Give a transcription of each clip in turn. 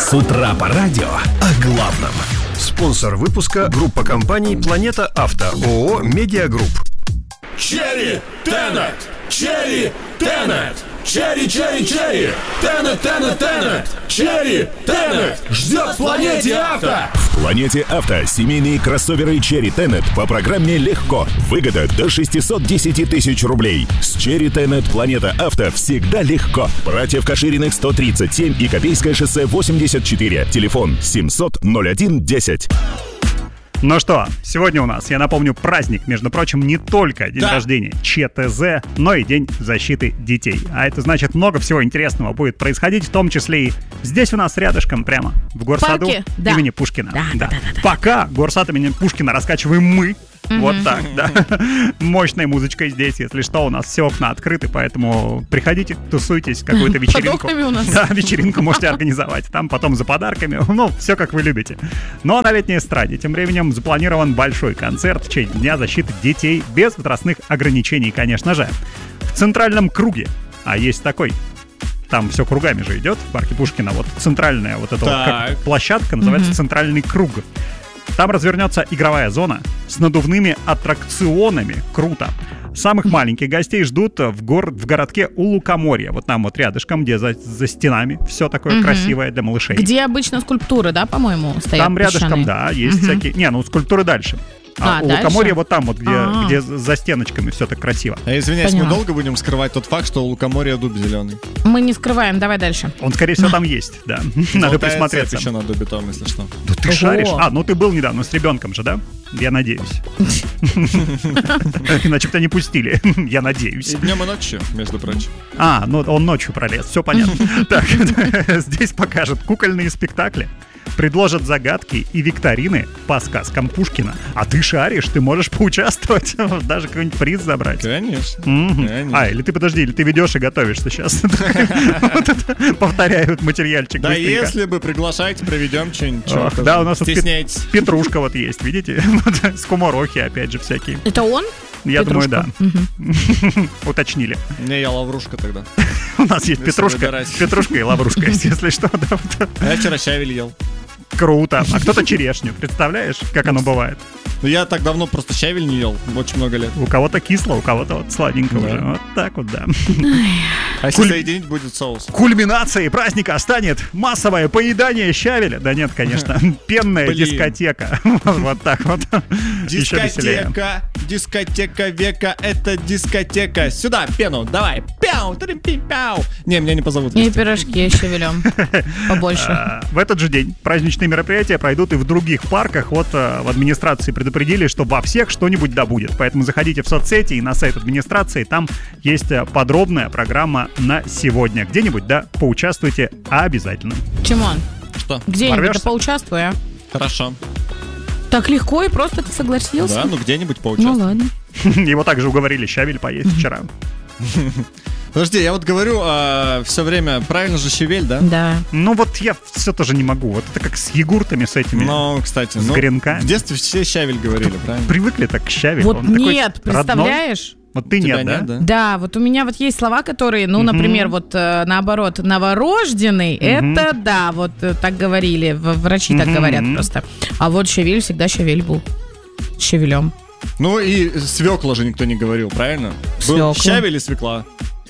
С утра по радио о главном. Спонсор выпуска — группа компаний «Планета Авто», ООО «Медиагрупп». Черри Тенет! Черри Тенет! Черри, черри, черри! Тенет, Тенет, Тенет! Черри Тенет! Ждет в Планете Авто! В Планете Авто семейные кроссоверы Cherry Tenet по программе легко. Выгода до 610 тысяч рублей. С Cherry Tenet Планета Авто всегда легко. Братьев Кашириных 137 и Копейское шоссе 84. Телефон 700-01-10. Ну что, сегодня у нас, я напомню, праздник, между прочим, не только день рождения ЧТЗ, но и День защиты детей. А это значит, много всего интересного будет происходить, в том числе и здесь у нас рядышком, прямо в горсаду имени Пушкина. Да. Пока горсад имени Пушкина раскачиваем мы. Вот так, да. Мощной музычкой здесь, если что, у нас все окна открыты, поэтому приходите, тусуйтесь, какую-то вечеринку. Под окнами у нас. Да, вечеринку можете организовать. Там потом за подарками, ну, все как вы любите. Но на летней эстраде тем временем запланирован большой концерт в честь Дня защиты детей, без возрастных ограничений, конечно же. В центральном круге, а есть такой, там все кругами же идет, в парке Пушкина, вот центральная вот эта вот как площадка называется «Центральный круг». Там развернется игровая зона с надувными аттракционами. Круто. Самых маленьких гостей ждут в городке у Лукоморья. Вот там вот рядышком, где за стенами все такое красивое для малышей. Где обычно скульптуры, да, по-моему, стоят? Там рядышком, да, есть всякие... Не, ну скульптуры дальше. А у Лукоморья вот там вот, где за стеночками все так красиво. Извиняюсь, мы долго будем скрывать тот факт, что у Лукоморья дуб зеленый? Мы не скрываем, давай дальше. Он, скорее всего, там есть, да. Надо присмотреться. Еще на дубе том, если что. Да ты шаришь. Ну ты был недавно с ребенком же, да? Я надеюсь. Иначе бы тебя не пустили. Я надеюсь. И днем, и ночью, между прочим. Ну он ночью пролез, все понятно. Так, здесь покажут кукольные спектакли, предложат загадки и викторины по сказкам Пушкина. А ты шаришь, ты можешь поучаствовать, даже какой-нибудь приз забрать. Конечно. Или ты ведешь и готовишься сейчас. Повторяют материальчик. Да если бы приглашаете, проведем что-нибудь. Да, у нас стесняйтесь. Петрушка вот есть, видите? Скоморохи, опять же, всякие. Это он? Я думаю, да. Уточнили. Не, я лаврушка тогда. У нас есть петрушка и лаврушка, если что. Я вчера щавель ел. Круто. А кто-то черешню. Представляешь, как оно бывает? Ну, я так давно просто щавель не ел. Очень много лет. У кого-то кисло, у кого-то вот сладенько уже. Вот так вот, да. А если соединить, будет соус. Кульминацией праздника станет массовое поедание щавеля. Да нет, конечно. Пенная дискотека. Вот так вот. Дискотека века, это дискотека. Сюда пену, давай. Пяу, пяу. Не, меня не позовут. И пирожки щавелем. Побольше. В этот же день праздничные мероприятия пройдут и в других парках. Вот в администрации предупредили, что во всех что-нибудь да будет. Поэтому заходите в соцсети и на сайт администрации. Там есть подробная программа на сегодня. Где-нибудь, да, поучаствуйте обязательно. Тимон, что? Где-нибудь да поучаствуй, а? Хорошо. Так легко и просто ты согласился? Да, ну где-нибудь поучаствуй. Ну ладно. Его также уговорили щавель поесть вчера. Подожди, я вот говорю все время, правильно же щавель, да? Да. Ну вот я все тоже не могу. Вот это как с йогуртами, с этими. Ну, кстати, с гренками. В детстве все щавель говорили, правильно? Привыкли так к щавелю. Вот нет, представляешь? Вот ты нет, да? Да, вот у меня вот есть слова, которые, ну, например, вот наоборот, новорожденный, это да, вот так говорили, врачи так говорят просто. А вот щавель всегда щавель был. Щавелем. Ну и свекла же никто не говорил, правильно? Свекла. Был щавель и свекла.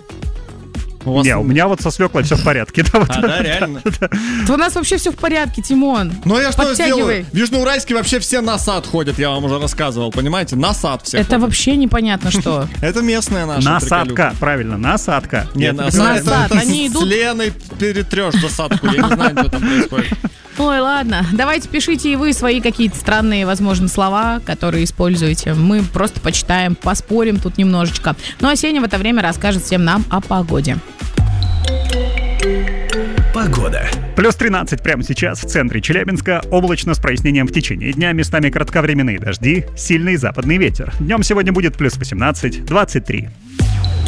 У меня вот со свеклой все в порядке. Да, реально? У нас вообще все в порядке, Тимон. Ну я что сделаю? В Южноуральске вообще все на сад ходят, я вам уже рассказывал, понимаете? На сад все Это вообще непонятно что. Это местная наша насадка, правильно, насадка. Нет, насад. Они идут... С Леной перетрешь засадку, я не знаю, что там происходит. Ой, ладно, давайте пишите и вы свои какие-то странные, возможно, слова, которые используете. Мы просто почитаем, поспорим тут немножечко. Ну а Сеня в это время расскажет всем нам о погоде. Погода. Плюс 13 прямо сейчас в центре Челябинска. Облачно с прояснением в течение дня. Местами кратковременные дожди. Сильный западный ветер. Днем сегодня будет плюс 18, 23.